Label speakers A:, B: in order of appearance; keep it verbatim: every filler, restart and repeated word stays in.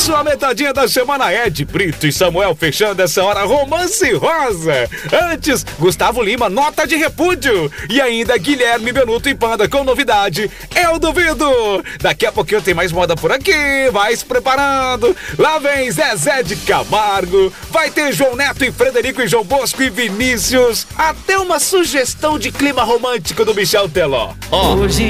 A: Sua metadinha da semana é de Brito e Samuel fechando essa hora Romance Rosa. Antes, Gustavo Lima, Nota de Repúdio. E ainda Guilherme Benuto e Panda com novidade, Eu Duvido. Daqui a pouquinho tem mais moda por aqui, vai se preparando. Lá vem Zezé de Camargo, vai ter João Neto e Frederico e João Bosco e Vinícius. Até uma sugestão de clima romântico do Michel Teló. Ó.